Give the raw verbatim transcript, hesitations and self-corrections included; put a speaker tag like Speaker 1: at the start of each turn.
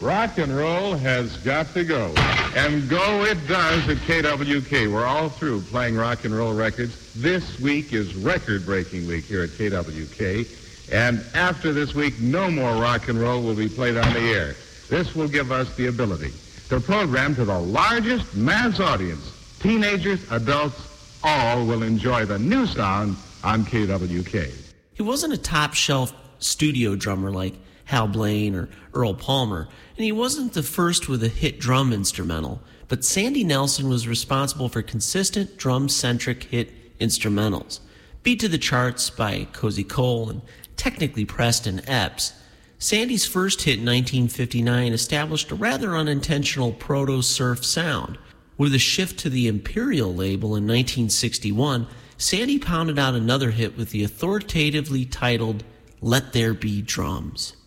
Speaker 1: Rock and roll has got to go. And go it does at K W K. We're all through playing rock and roll records. This week is record-breaking week here at K W K. And after this week, no more rock and roll will be played on the air. This will give us the ability to program to the largest mass audience. Teenagers, adults, all will enjoy the new sound on K W K.
Speaker 2: He wasn't a top-shelf studio drummer like Hal Blaine or Earl Palmer, and he wasn't the first with a hit drum instrumental, but Sandy Nelson was responsible for consistent drum-centric hit instrumentals. Beat to the charts by Cozy Cole and technically Preston Epps, Sandy's first hit in nineteen fifty-nine established a rather unintentional proto-surf sound. With a shift to the Imperial label in nineteen sixty-one, Sandy pounded out another hit with the authoritatively titled Let There Be Drums.